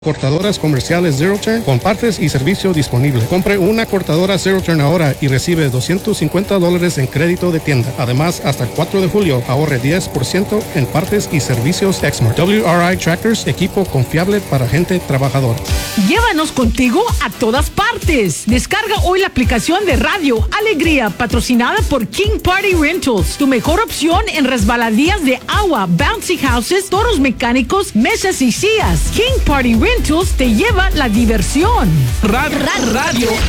Cortadoras comerciales Zero Turn con partes y servicio disponible. Compre una cortadora Zero Turn ahora y recibe $250 en crédito de tienda. Además, hasta el 4 de julio ahorre 10% en partes y servicios Exmark. WRI Tractors, equipo confiable para gente trabajadora. Llévanos contigo a todas partes. Descarga hoy la aplicación de Radio Alegría, patrocinada por King Party Rentals, tu mejor opción en resbaladías de agua, bouncy houses, toros mecánicos, mesas y sillas. King Party Rentals te lleva la diversión. Radio